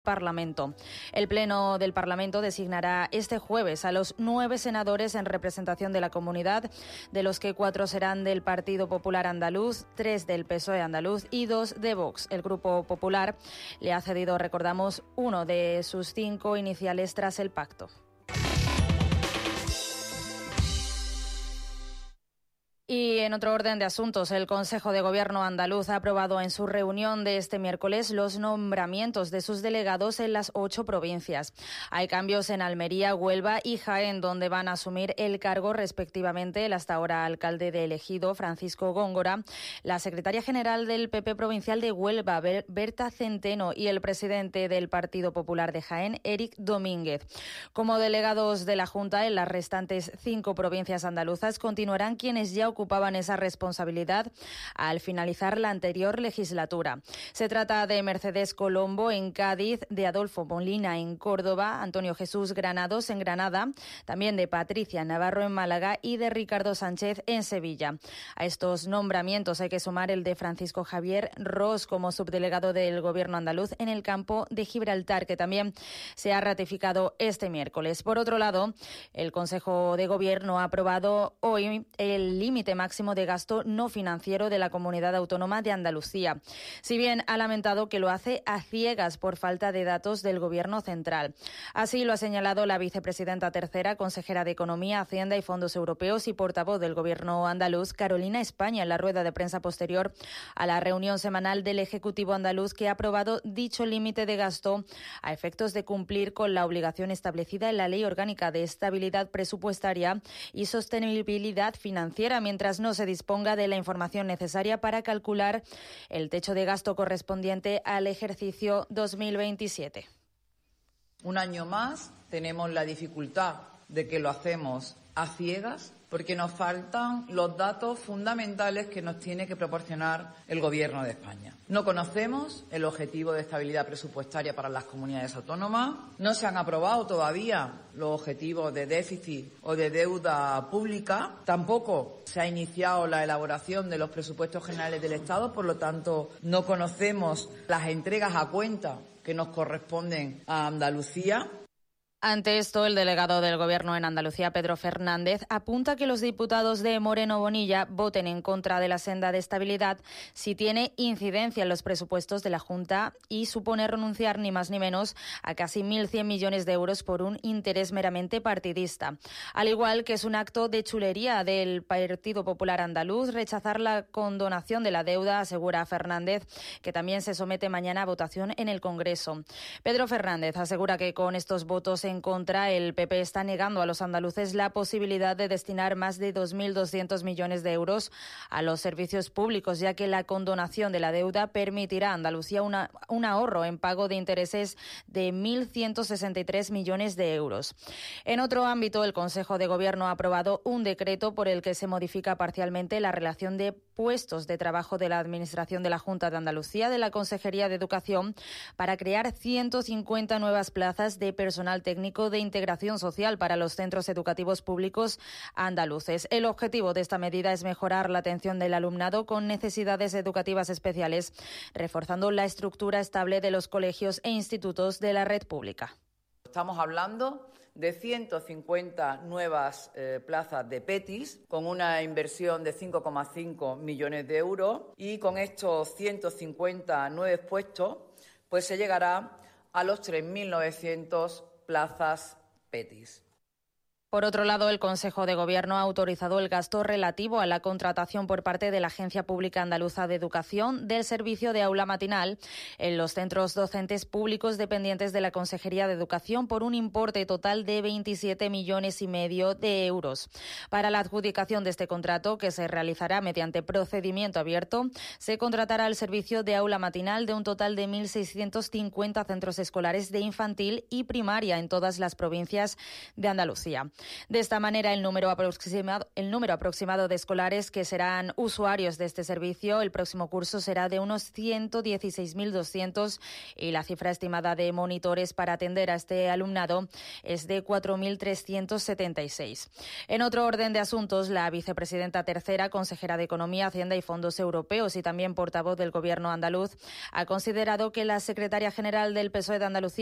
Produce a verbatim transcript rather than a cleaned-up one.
Parlamento. El Pleno del Parlamento designará este jueves a los nueve senadores en representación de la comunidad, de los que cuatro serán del Partido Popular Andaluz, tres del P S O E andaluz y dos de Vox. El Grupo Popular le ha cedido, recordamos, uno de sus cinco iniciales tras el pacto. Y en otro orden de asuntos, el Consejo de Gobierno andaluz ha aprobado en su reunión de este miércoles los nombramientos de sus delegados en las ocho provincias. Hay cambios en Almería, Huelva y Jaén, donde van a asumir el cargo respectivamente el hasta ahora alcalde de Ejido, Francisco Góngora, la secretaria general del P P provincial de Huelva, Berta Centeno, y el presidente del Partido Popular de Jaén, Eric Domínguez. Como delegados de la Junta en las restantes cinco provincias andaluzas continuarán quienes ya ocupaban ocupaban esa responsabilidad al finalizar la anterior legislatura. Se trata de Mercedes Colombo en Cádiz, de Adolfo Molina en Córdoba, Antonio Jesús Granados en Granada, también de Patricia Navarro en Málaga y de Ricardo Sánchez en Sevilla. A estos nombramientos hay que sumar el de Francisco Javier Ros como subdelegado del Gobierno andaluz en el campo de Gibraltar, que también se ha ratificado este miércoles. Por otro lado, el Consejo de Gobierno ha aprobado hoy el límite máximo de gasto no financiero de la Comunidad Autónoma de Andalucía. Si bien ha lamentado que lo hace a ciegas por falta de datos del Gobierno central. Así lo ha señalado la vicepresidenta tercera, consejera de Economía, Hacienda y Fondos Europeos y portavoz del Gobierno andaluz, Carolina España, en la rueda de prensa posterior a la reunión semanal del Ejecutivo andaluz, que ha aprobado dicho límite de gasto a efectos de cumplir con la obligación establecida en la Ley Orgánica de Estabilidad Presupuestaria y Sostenibilidad Financiera, mientras no se disponga de la información necesaria para calcular el techo de gasto correspondiente al ejercicio dos mil veintisiete. Un año más tenemos la dificultad de que lo hacemos a ciegas porque nos faltan los datos fundamentales que nos tiene que proporcionar el Gobierno de España. No conocemos el objetivo de estabilidad presupuestaria para las comunidades autónomas, no se han aprobado todavía los objetivos de déficit o de deuda pública, tampoco se ha iniciado la elaboración de los presupuestos generales del Estado, por lo tanto no conocemos las entregas a cuenta que nos corresponden a Andalucía. Ante esto, el delegado del Gobierno en Andalucía, Pedro Fernández, apunta que los diputados de Moreno Bonilla voten en contra de la senda de estabilidad si tiene incidencia en los presupuestos de la Junta y supone renunciar ni más ni menos a casi mil cien millones de euros por un interés meramente partidista. Al igual que es un acto de chulería del Partido Popular andaluz rechazar la condonación de la deuda, asegura Fernández, que también se somete mañana a votación en el Congreso. Pedro Fernández asegura que con estos votos en contra, el P P está negando a los andaluces la posibilidad de destinar más de dos mil doscientos millones de euros a los servicios públicos, ya que la condonación de la deuda permitirá a Andalucía una, un ahorro en pago de intereses de mil ciento sesenta y tres millones de euros. En otro ámbito, el Consejo de Gobierno ha aprobado un decreto por el que se modifica parcialmente la relación de puestos de trabajo de la Administración de la Junta de Andalucía de la Consejería de Educación para crear ciento cincuenta nuevas plazas de personal técnico de integración social para los centros educativos públicos andaluces. El objetivo de esta medida es mejorar la atención del alumnado con necesidades educativas especiales, reforzando la estructura estable de los colegios e institutos de la red pública. Estamos hablando de ciento cincuenta nuevas eh, plazas de P E T I S con una inversión de cinco coma cinco millones de euros, y con estos ciento cincuenta nuevos puestos pues se llegará a los tres mil novecientos plazas P E T I S. Por otro lado, el Consejo de Gobierno ha autorizado el gasto relativo a la contratación por parte de la Agencia Pública Andaluza de Educación del servicio de aula matinal en los centros docentes públicos dependientes de la Consejería de Educación por un importe total de veintisiete millones y medio de euros. Para la adjudicación de este contrato, que se realizará mediante procedimiento abierto, se contratará el servicio de aula matinal de un total de mil seiscientos cincuenta centros escolares de infantil y primaria en todas las provincias de Andalucía. De esta manera, el número aproximado, el número aproximado de escolares que serán usuarios de este servicio el próximo curso será de unos ciento dieciséis mil doscientos y la cifra estimada de monitores para atender a este alumnado es de cuatro mil trescientos setenta y seis. En otro orden de asuntos, la vicepresidenta tercera, consejera de Economía, Hacienda y Fondos Europeos y también portavoz del Gobierno andaluz, ha considerado que la secretaria general del P S O E de Andalucía,